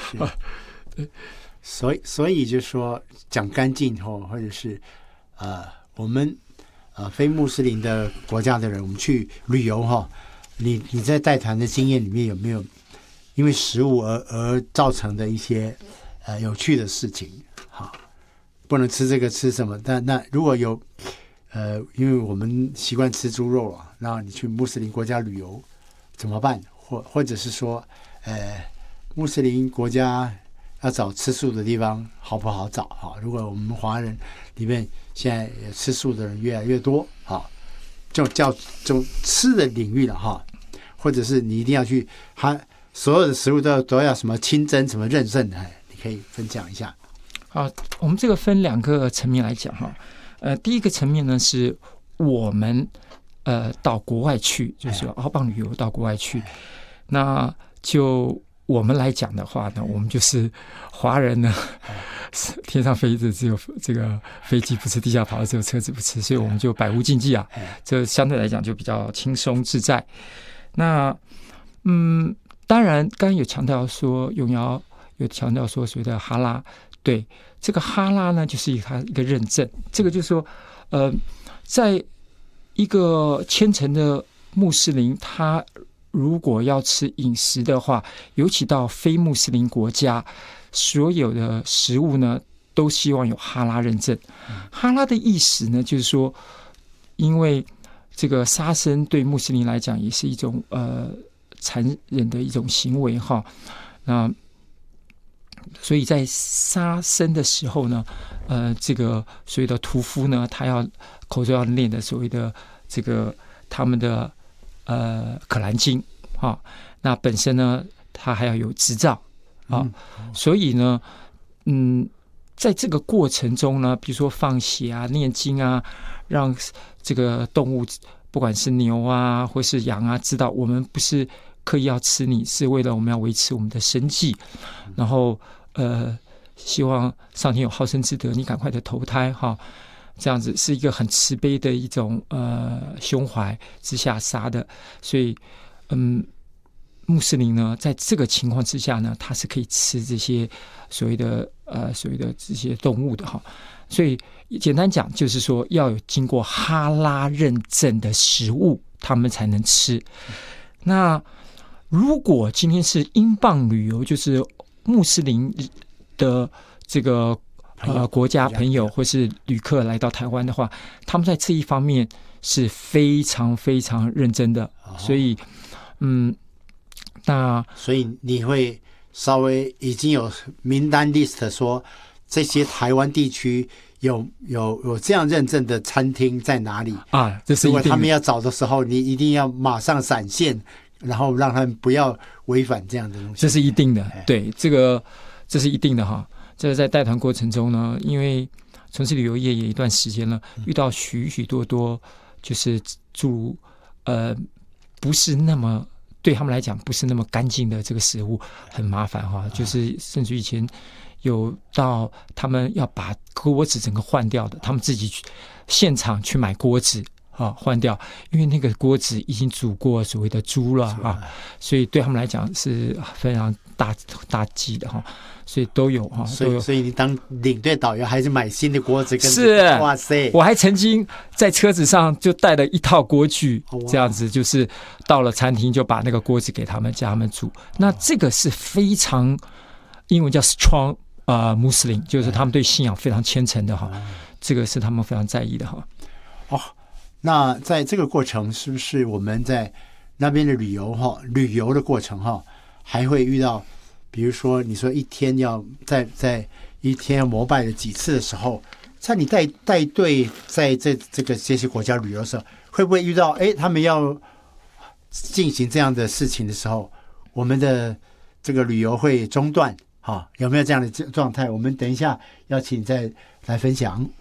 所以就说讲干净或者是我们非穆斯林的国家的人，我们去旅游你在带团的经验里面有没有因为食物而造成的一些有趣的事情？不能吃这个吃什么？但那如果有因为我们习惯吃猪肉啊，然后你去穆斯林国家旅游怎么办？或者是说穆斯林国家要找吃素的地方好不好找？如果我们华人里面现在吃素的人越来越多，就叫吃的领域了或者是你一定要去，所有的食物都要什么清真什么认证，你可以分享一下。 好，我们这个分2个层面来讲第一个层面呢是我们到国外去，就是澳棒旅游到国外去，那就我们来讲的话呢，我们就是华人呢，天上飞的只有这个飞机不吃，地下跑的只有车子不吃，所以我们就百无禁忌啊，这相对来讲就比较轻松自在。那当然刚刚有强调说，永尧有强调说所谓的哈拉，对，这个哈拉呢就是它一个认证，这个就是说在一个虔诚的穆斯林，他如果要吃饮食的话，尤其到非穆斯林国家，所有的食物呢都希望有哈拉认证。哈拉的意思呢，就是说，因为这个杀生对穆斯林来讲也是一种残忍的一种行为那所以在杀生的时候呢，这个所谓的屠夫呢，他要口中要念的所谓的这个他们的可兰经那本身呢，他还要有执照所以呢，在这个过程中呢，比如说放血啊、念经啊，让这个动物，不管是牛啊或是羊啊，知道我们不是刻意要吃你，是为了我们要维持我们的生计，然后希望上天有好生之德，你赶快的投胎这样子是一个很慈悲的一种胸怀之下杀的，所以穆斯林呢，在这个情况之下呢，他是可以吃这些所谓的这些动物的所以简单讲就是说，要有经过哈拉认证的食物，他们才能吃。那如果今天是英镑旅游，就是穆斯林的这个国家朋友或是旅客来到台湾的话，他们在这一方面是非常非常认真的，所以所以你会稍微已经有名单 list 说这些台湾地区有这样认证的餐厅在哪里这是一定的。如果他们要找的时候，你一定要马上闪现，然后让他们不要违反这样的东西。 这是一定的，对，这是一定的这在带团过程中呢，因为从事旅游业也一段时间了，遇到许许多多就是住不是那么对他们来讲不是那么干净的这个食物，很麻烦就是甚至以前有到他们要把锅子整个换掉的，他们自己去现场去买锅子换掉，因为那个锅子已经煮过所谓的猪了所以对他们来讲是非常大忌的所以都有所以你当领队导游还是买新的锅子跟是哇塞！ 我还曾经在车子上就带了一套锅具，这样子就是到了餐厅就把那个锅子给他们，叫他们煮。那这个是非常英文叫 strong Muslim， 就是他们对信仰非常虔诚的这个是他们非常在意的那在这个过程，是不是我们在那边的旅游的过程还会遇到，比如说你说一天要在一天膜拜了几次的时候，在你带队在这些国家旅游的时候，会不会遇到他们要进行这样的事情的时候，我们的这个旅游会中断有没有这样的状态？我们等一下要请你再来分享。